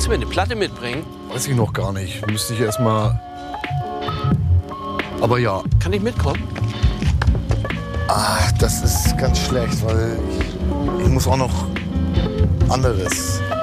Willst du mir eine Platte mitbringen? Weiß ich noch gar nicht. Müsste ich erst mal. Aber ja. Kann ich mitkommen? Das ist ganz schlecht, weil ich muss auch noch anderes